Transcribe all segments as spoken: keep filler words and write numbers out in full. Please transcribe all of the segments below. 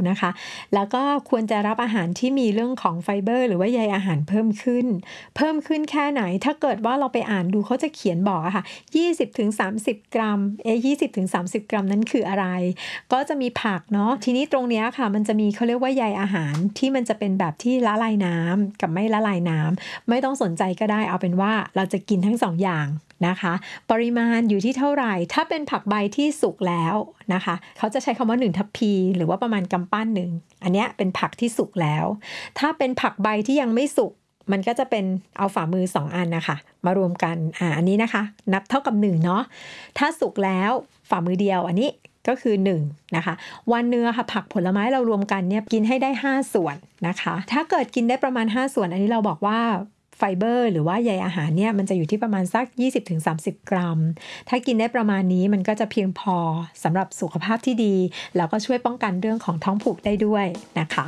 นะคะแล้วก็ควรจะรับอาหารที่มีเรื่องของไฟเบอร์หรือว่าใยอาหารเพิ่มขึ้นเพิ่มขึ้นแค่ไหนถ้าเกิดว่าเราไปอ่านดูเขาจะเขียนบอกอะค่ะ ยี่สิบถึงสามสิบ กรัมเอ๊ะ ยี่สิบถึงสามสิบ กรัมนั้นคืออะไรก็จะมีผักเนาะทีนี้ตรงเนี้ยค่ะมันจะมีเขาเรียกว่าใยอาหารที่มันจะเป็นแบบที่ละลายน้ำกับไม่ละลายน้ำไม่ต้องสนใจก็ได้เอาเป็นว่าเราจะกินทั้งสองอย่างนะคะปริมาณอยู่ที่เท่าไหร่ถ้าเป็นผักใบที่สุกแล้วนะคะเขาจะใช้คำว่าหนึ่งทัพพีหรือว่าประมาณกำปั้นหนึ่งอันเนี้ยเป็นผักที่สุกแล้วถ้าเป็นผักใบที่ยังไม่สุกมันก็จะเป็นเอาฝ่ามือสองอันนะคะมารวมกันอ่าอันนี้นะคะนับเท่ากับหนึ่งเนาะถ้าสุกแล้วฝ่ามือเดียวอันนี้ก็คือหนึ่งนะคะวันนึงค่ะผักผลไม้เรารวมกันเนี่ยกินให้ได้ห้าส่วนนะคะถ้าเกิดกินได้ประมาณห้าส่วนอันนี้เราบอกว่าไฟเบอร์หรือว่าใยอาหารเนี่ยมันจะอยู่ที่ประมาณสัก ยี่สิบถึงสามสิบ กรัมถ้ากินได้ประมาณนี้มันก็จะเพียงพอสำหรับสุขภาพที่ดีแล้วก็ช่วยป้องกันเรื่องของท้องผูกได้ด้วยนะคะ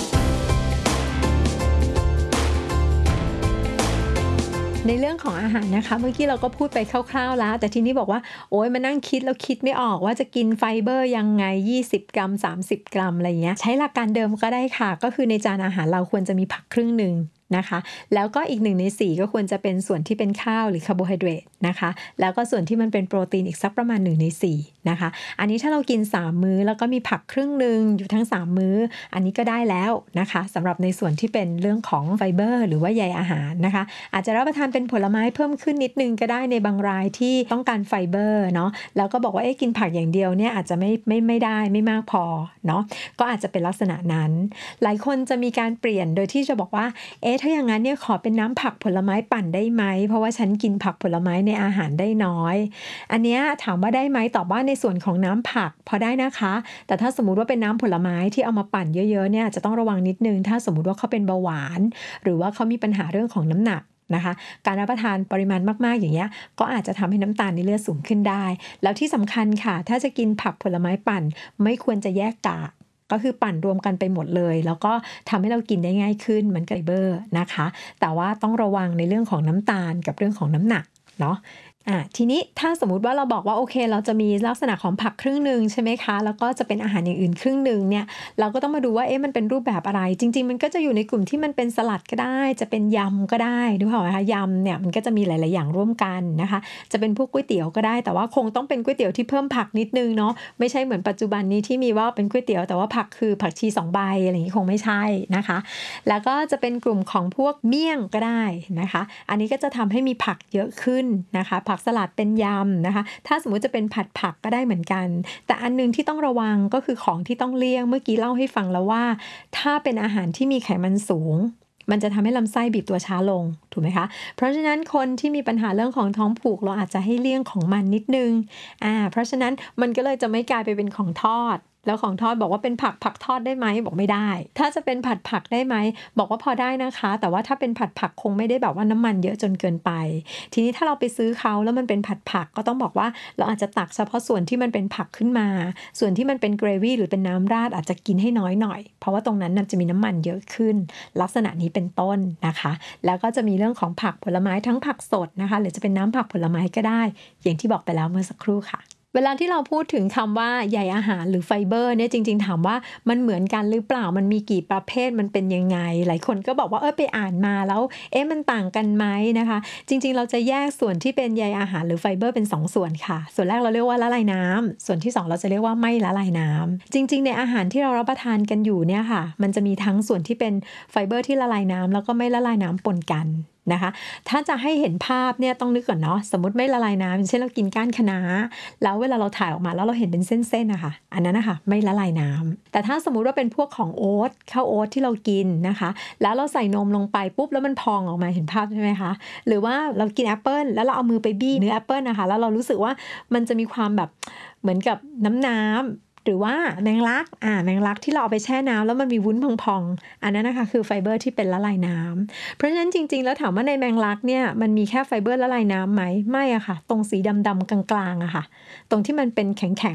ในเรื่องของอาหารนะคะเมื่อกี้เราก็พูดไปคร่าวๆแล้วแต่ทีนี้บอกว่าโอ๊ยมานั่งคิดแล้วคิดไม่ออกว่าจะกินไฟเบอร์ยังไงยี่สิบกรัมสามสิบกรัมอะไรเงี้ยใช้หลักการเดิมก็ได้ค่ะก็คือในจานอาหารเราควรจะมีผักครึ่งนึงนะคะแล้วก็อีกหนึ่งในสี่ก็ควรจะเป็นส่วนที่เป็นข้าวหรือคาร์โบไฮเดรตนะคะแล้วก็ส่วนที่มันเป็นโปรตีนอีกสักประมาณหนึ่งในสี่นะคะอันนี้ถ้าเรากินสามมื้อแล้วก็มีผักครึ่งนึงอยู่ทั้งสามมื้ออันนี้ก็ได้แล้วนะคะสำหรับในส่วนที่เป็นเรื่องของไฟเบอร์หรือว่าใยอาหารนะคะอาจจะรับประทานเป็นผลไม้เพิ่มขึ้นนิดนึงก็ได้ในบางรายที่ต้องการไฟเบอร์เนาะแล้วก็บอกว่าเอ๊ะกินผักอย่างเดียวเนี่ยอาจจะไม่ไม่ไม่ได้ไม่มากพอเนาะก็อาจจะเป็นลักษณะนั้นหลายคนจะมีการเปลี่ยนโดยที่จะบอกว่าเอ๊ะถ้าอย่างนั้นเนี่ยขอเป็นน้ำผักผลไม้ปั่นได้ไหมเพราะว่าฉันกินผักผลไม้ในอาหารได้น้อยอันเนี้ยถามว่าได้ไหมตอบว่าในส่วนของน้ำผักพอได้นะคะแต่ถ้าสมมุติว่าเป็นน้ำผลไม้ที่เอามาปั่นเยอะๆเนี่ยจะต้องระวังนิดนึงถ้าสมมุติว่าเขาเป็นเบาหวานหรือว่าเขามีปัญหาเรื่องของน้ำหนักนะคะการรับประทานปริมาณมากๆอย่างเงี้ยก็อาจจะทำให้น้ำตาลในเลือดสูงขึ้นได้แล้วที่สำคัญค่ะถ้าจะกินผักผลไม้ปั่นไม่ควรจะแยกกากก็คือปั่นรวมกันไปหมดเลยแล้วก็ทำให้เรากินได้ง่ายขึ้นเหมือนไฟเบอร์นะคะแต่ว่าต้องระวังในเรื่องของน้ำตาลกับเรื่องของน้ำหนักเนาะอ่ะทีนี้ถ้าสมมุติว่าเราบอกว่าโอเคเราจะมีลักษณะของผักครึ่งนึงใช่ไหมคะแล้วก็จะเป็นอาหารอย่างอื่นครึ่งนึงเนี่ยเราก็ต้องมาดูว่าเอ๊ะมันเป็นรูปแบบอะไรจริงๆมันก็จะอยู่ในกลุ่มที่มันเป็นสลัดก็ได้จะเป็นยำก็ได้ดูเปล่าคะยำเนี่ยมันก็จะมีหลายๆอย่างร่วมกันนะคะจะเป็นพวกก๋วยเตี๋ยวก็ได้แต่ว่าคงต้องเป็นก๋วยเตี๋ยวที่เพิ่มผักนิดนึงเนาะไม่ใช่เหมือนปัจจุบันนี้ที่มีว่าเป็นก๋วยเตี๋ยวแต่ว่าผักคือผักชีสองใบอะไรอย่างนี้คงไม่ใช่นะคะแล้วก็จะเป็นกลุ่มของพวกเมี่ยงก็ได้นะคะอันนี้ก็จะทำให้มีผักเยอะขึ้นนะคะผักสลัดเป็นยำนะคะถ้าสมมุติจะเป็นผัดผักก็ได้เหมือนกันแต่อันนึงที่ต้องระวังก็คือของที่ต้องเลี่ยงเมื่อกี้เล่าให้ฟังแล้วว่าถ้าเป็นอาหารที่มีไขมันสูงมันจะทำให้ลำไส้บีบตัวช้าลงถูกไหมคะเพราะฉะนั้นคนที่มีปัญหาเรื่องของท้องผูกเราอาจจะให้เลี่ยงของมันนิดนึงอ่าเพราะฉะนั้นมันก็เลยจะไม่กลายไปเป็นของทอดแล้วของทอดบอกว่าเป็นผักผักทอดได้ไหมบอกไม่ได้ถ้าจะเป็นผัดผักได้ไหมบอกว่าพอได้นะคะแต่ว่าถ้าเป็นผัดผักคงไม่ได้แบบว่าน้ำมันเยอะจนเกินไปทีนี้ถ้าเราไปซื้อเขาแล้วมันเป็นผัดผักก็ต้องบอกว่าเราอาจจะตักเฉพาะส่วนที่มันเป็นผักขึ้นมาส่วนที่มันเป็นเกรวี่หรือเป็นน้ำราดอาจจะกินให้น้อยหน่อยเพราะว่าตรงนั้นจะมีน้ำมันเยอะขึ้นลักษณะนี้เป็นต้นนะคะแล้วก็จะมีเรื่องของผักผลไม้ทั้งผักสดนะคะหรือจะเป็นน้ำผักผลไม้ก็ได้อย่างที่บอกไปแล้วเมื่อสักครู่ค่ะเวลาที่เราพูดถึงคำว่าใยอาหารหรือไฟเบอร์เนี่ยจริงๆถามว่ามันเหมือนกันหรือเปล่ามันมีกี่ประเภทมันเป็นยังไงหลายคนก็บอกว่าเออไปอ่านมาแล้วเอ๊ะมันต่างกันไหมนะคะจริงๆเราจะแยกส่วนที่เป็นใยอาหารหรือไฟเบอร์เป็นสองส่วนค่ะส่วนแรกเราเรียกว่าละลายน้ำส่วนที่สองเราจะเรียกว่าไม่ละลายน้ำจริงๆในอาหารที่เรารับประทานกันอยู่เนี่ยค่ะมันจะมีทั้งส่วนที่เป็นไฟเบอร์ที่ละลายน้ำแล้วก็ไม่ละลายน้ำปนกันนะคะถ้าจะให้เห็นภาพเนี่ยต้องนึกก่อนเนาะสมมติไม่ละลายน้ำเช่นเรากินก้านคะน้าแล้วเวลาเราถ่ายออกมาแล้วเราเห็นเป็นเส้นๆนะคะอันนั้นนะคะไม่ละลายน้ำแต่ถ้าสมมุติว่าเป็นพวกของโอ๊ตข้าวโอ๊ตที่เรากินนะคะแล้วเราใส่นมลงไปปุ๊บแล้วมันพองออกมาเห็นภาพใช่ไหมคะหรือว่าเรากินแอปเปิลแล้วเราเอามือไปบี้เนื้อแอปเปิลนะคะแล้วเรารู้สึกว่ามันจะมีความแบบเหมือนกับน้ำน้ำหรือว่าแมงลักอ่าแมงลักที่เราเอาไปแช่น้ำแล้วมันมีวุ้นพองๆอันนั้นนะคะคือไฟเบอร์ที่เป็นละลายน้ำเพราะฉะนั้นจริงๆแล้วถามว่าในแมงลักเนี่ยมันมีแค่ไฟเบอร์ละลายน้ำไหมไม่อะค่ะตรงสีดำๆกลางๆอะค่ะตรงที่มันเป็นแข็งๆอะ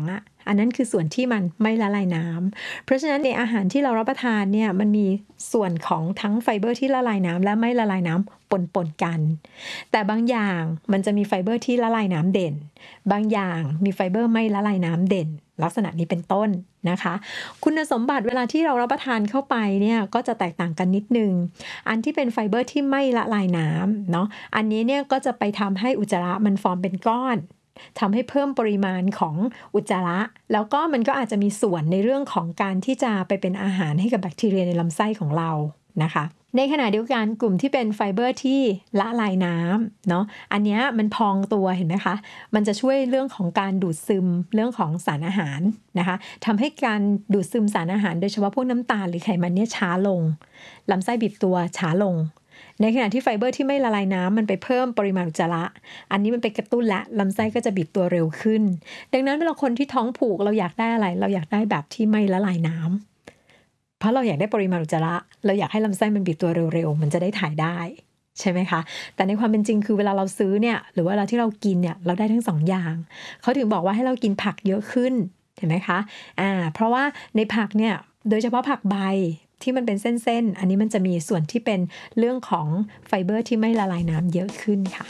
อันนั้นคือส่วนที่มันไม่ละลายน้ำเพราะฉะนั้นในอาหารที่เรารับประทานเนี่ยมันมีส่วนของทั้งไฟเบอร์ที่ละลายน้ำและไม่ละลายน้ำปนๆกันแต่บางอย่างมันจะมีไฟเบอร์ที่ละลายน้ำเด่นบางอย่างมีไฟเบอร์ไม่ละลายน้ำเด่นลักษณะนี้เป็นต้นนะคะคุณสมบัติเวลาที่เรารับประทานเข้าไปเนี่ยก็จะแตกต่างกันนิดนึงอันที่เป็นไฟเบอร์ที่ไม่ละลายน้ำเนาะอันนี้เนี่ยก็จะไปทำให้อุจจาระมันฟอร์มเป็นก้อนทำให้เพิ่มปริมาณของอุจจาระแล้วก็มันก็อาจจะมีส่วนในเรื่องของการที่จะไปเป็นอาหารให้กับแบคทีเรียในลำไส้ของเรานะคะในขณะเดียวกันกลุ่มที่เป็นไฟเบอร์ที่ละลายน้ำเนาะอันนี้มันพองตัวเห็นไหมคะมันจะช่วยเรื่องของการดูดซึมเรื่องของสารอาหารนะคะทำให้การดูดซึมสารอาหารโดยเฉพาะพวกน้ำตาลหรือไขมันเนี่ยช้าลงลำไส้บีบตัวช้าลงในขณะที่ไฟเบอร์ที่ไม่ละลายน้ำมันไปเพิ่มปริมาณอุจจาระอันนี้มันไปกระตุ้นและลำไส้ก็จะบีบตัวเร็วขึ้นดังนั้นเวลาคนที่ท้องผูกเราอยากได้อะไรเราอยากได้แบบที่ไม่ละลายน้ำเพราะเราอยากได้ปริมาณอุจจาระเราอยากให้ลำไส้มันบีบตัวเร็วๆมันจะได้ถ่ายได้ใช่ไหมคะแต่ในความเป็นจริงคือเวลาเราซื้อเนี่ยหรือว่าเวลาที่เรากินเนี่ยเราได้ทั้งสองอย่างเขาถึงบอกว่าให้เรากินผักเยอะขึ้นเห็นไหมคะอ่าเพราะว่าในผักเนี่ยโดยเฉพาะผักใบที่มันเป็นเส้นๆอันนี้มันจะมีส่วนที่เป็นเรื่องของไฟเบอร์ที่ไม่ละลายน้ำเยอะขึ้นค่ะ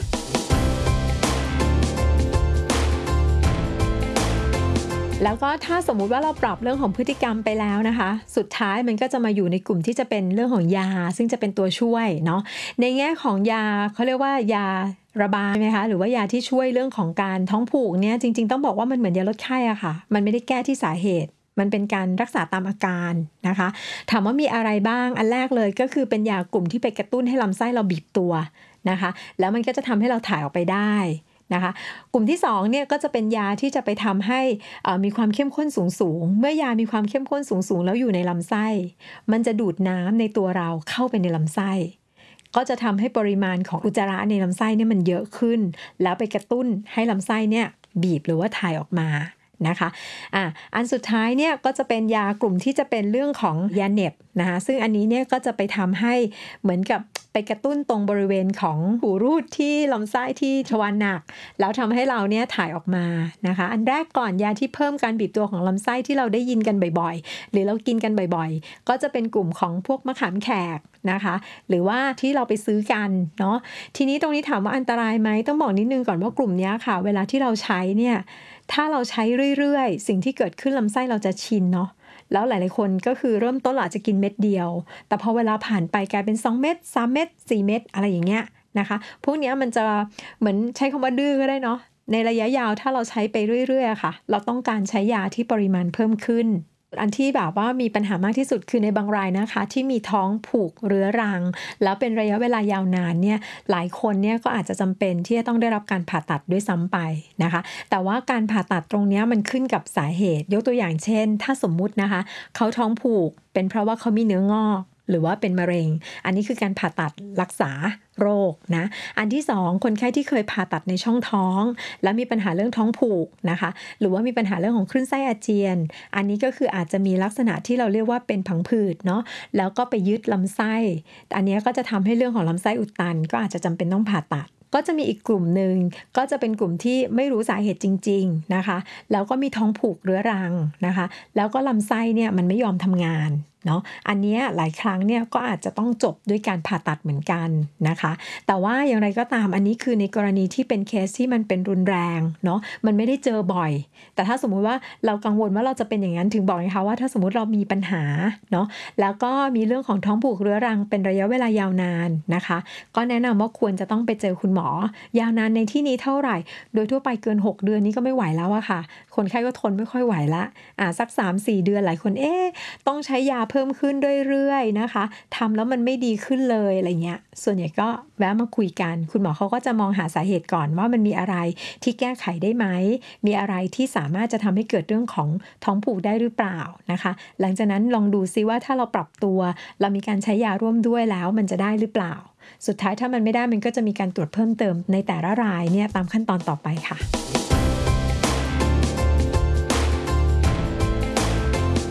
แล้วก็ถ้าสมมุติว่าเราปรับเรื่องของพฤติกรรมไปแล้วนะคะสุดท้ายมันก็จะมาอยู่ในกลุ่มที่จะเป็นเรื่องของยาซึ่งจะเป็นตัวช่วยเนาะในแง่ของยาเขาเรียกว่ายาระบายไหมคะหรือว่ายาที่ช่วยเรื่องของการท้องผูกเนี่ยจริงๆต้องบอกว่ามันเหมือนยาลดไข้อะค่ะมันไม่ได้แก้ที่สาเหตุมันเป็นการรักษาตามอาการนะคะถามว่ามีอะไรบ้างอันแรกเลยก็คือเป็นยากลุ่มที่ไปกระตุ้นให้ลำไส้เราบีบตัวนะคะแล้วมันก็จะทำให้เราถ่ายออกไปได้นะคะกลุ่มที่สองเนี่ยก็จะเป็นยาที่จะไปทำให้มีความเข้มข้นสูงๆเมื่อยามีความเข้มข้นสูงๆแล้วอยู่ในลำไส้มันจะดูดน้ำในตัวเราเข้าไปในลำไส้ก็จะทำให้ปริมาณของอุจจาระในลำไส้เนี่ยมันเยอะขึ้นแล้วไปกระตุ้นให้ลำไส้เนี่ยบีบหรือว่าถ่ายออกมานะคะอ่ะอันสุดท้ายเนี่ยก็จะเป็นยากลุ่มที่จะเป็นเรื่องของยาเหน็บนะคะซึ่งอันนี้เนี่ยก็จะไปทำให้เหมือนกับไปกระตุ้นตรงบริเวณของหูรูดที่ลำไส้ที่ทวารหนักแล้วทำให้เราเนี่ยถ่ายออกมานะคะอันแรกก่อนยาที่เพิ่มการบีบตัวของลำไส้ที่เราได้ยินกันบ่อยๆหรือเรากินกันบ่อยๆก็จะเป็นกลุ่มของพวกมะขามแขกนะคะหรือว่าที่เราไปซื้อกันเนาะทีนี้ตรงนี้ถามว่าอันตรายไหมต้องบอกนิดนึงก่อนว่ากลุ่มนี้ค่ะเวลาที่เราใช้เนี่ยถ้าเราใช้เรื่อยๆสิ่งที่เกิดขึ้นลำไส้เราจะชินเนาะแล้วหลายๆคนก็คือเริ่มต้นอาจจะกินเม็ดเดียวแต่พอเวลาผ่านไปกลายเป็นสองเม็ดสามเม็ดสี่เม็ดอะไรอย่างเงี้ยนะคะพวกนี้มันจะเหมือนใช้คำว่าดื้อก็ได้เนาะในระยะยาวถ้าเราใช้ไปเรื่อยๆค่ะเราต้องการใช้ยาที่ปริมาณเพิ่มขึ้นอันที่แบบว่ามีปัญหามากที่สุดคือในบางรายนะคะที่มีท้องผูกเรื้อรังแล้วเป็นระยะเวลายาวนานเนี่ยหลายคนเนี่ยก็อาจจะจำเป็นที่จะต้องได้รับการผ่าตัดด้วยซ้ำไปนะคะแต่ว่าการผ่าตัดตรงนี้มันขึ้นกับสาเหตุยกตัวอย่างเช่นถ้าสมมุตินะคะเขาท้องผูกเป็นเพราะว่าเขามีเนื้องอกหรือว่าเป็นมะเร็งอันนี้คือการผ่าตัดรักษาโรคนะอันที่สองคนไข้ที่เคยผ่าตัดในช่องท้องแล้วมีปัญหาเรื่องท้องผูกนะคะหรือว่ามีปัญหาเรื่องของคลื่นไส้อาเจียนอันนี้ก็คืออาจจะมีลักษณะที่เราเรียกว่าเป็นผังผืดเนาะแล้วก็ไปยึดลำไส้อันนี้ก็จะทำให้เรื่องของลำไส้อุดตันก็อาจจะจำเป็นต้องผ่าตัดก็จะมีอีกกลุ่มหนึ่งก็จะเป็นกลุ่มที่ไม่รู้สาเหตุจริงๆนะคะแล้วก็มีท้องผูกเรื้อรังนะคะแล้วก็ลำไส้เนี่ยมันไม่ยอมทำงานเนาะอันนี้หลายครั้งเนี่ยก็อาจจะต้องจบด้วยการผ่าตัดเหมือนกันนะคะแต่ว่าอย่างไรก็ตามอันนี้คือในกรณีที่เป็นเคสที่มันเป็นรุนแรงเนาะมันไม่ได้เจอบ่อยแต่ถ้าสมมุติว่าเรากังวลว่าเราจะเป็นอย่างนั้นถึงบอกนะคะว่าถ้าสมมุติเรามีปัญหาเนาะแล้วก็มีเรื่องของท้องผูกเรื้อรังเป็นระยะเวลายาวนานนะคะก็แนะนำว่าควรจะต้องไปเจอคุณหมอยาวนานในที่นี้เท่าไหร่โดยทั่วไปเกินหกเดือนนี้ก็ไม่ไหวแล้วอะค่ะคนไข้ก็ทนไม่ค่อยไหวละอ่าสัก สามถึงสี่ เดือนหลายคนเอ๊ะต้องใช้ยาเพิ่มขึ้นเรื่อยๆนะคะทำแล้วมันไม่ดีขึ้นเลยอะไรเงี้ยส่วนใหญ่ก็แวะมาคุยกันคุณหมอเขาก็จะมองหาสาเหตุก่อนว่ามันมีอะไรที่แก้ไขได้ไหมมีอะไรที่สามารถจะทำให้เกิดเรื่องของท้องผูกได้หรือเปล่านะคะหลังจากนั้นลองดูซิว่าถ้าเราปรับตัวเรามีการใช้ยาร่วมด้วยแล้วมันจะได้หรือเปล่าสุดท้ายถ้ามันไม่ได้มันก็จะมีการตรวจเพิ่มเติมในแต่ละรายเนี่ยตามขั้นตอนต่อไปค่ะนอกเหนือ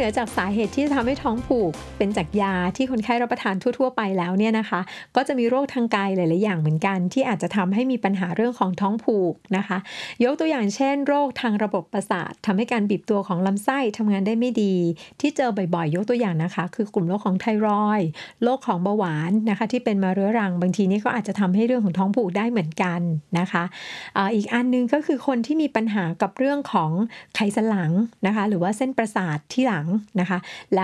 นือจากสาเหตุที่จะทำให้ท้องผูกเป็นจากยาที่คนไข้รับประทานทั่วๆไปแล้วเนี่ยนะคะก็จะมีโรคทางกายหลายๆอย่างเหมือนกันที่อาจจะทำให้มีปัญหาเรื่องของท้องผูกนะคะยกตัวอย่างเช่นโรคทางระบบประสาททำให้การบีบตัวของลำไส้ทำงานได้ไม่ดีที่เจอบ่อยๆยกตัวอย่างนะคะคือกลุ่มโรคของไทรอยด์โรคของเบาหวานนะคะที่เป็นมาเรื้อรังบางทีนี่ก็อาจจะทำให้เรื่องของท้องผูกได้เหมือนกันนะคะอ่าอีกอันนึงก็คือคนที่มีปัญหากับเรื่องของไขสันหลังนะคะหรือว่าเส้นประสาทที่หลังนะคะ